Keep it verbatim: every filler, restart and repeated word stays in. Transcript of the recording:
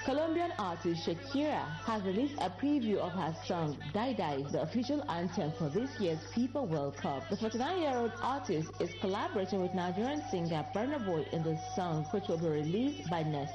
Colombian artist Shakira has released a preview of her song Die Die, the official anthem for this year's FIFA World Cup. The forty-nine-year-old artist is collaborating with Nigerian singer Burna Boy in the song, which will be released by next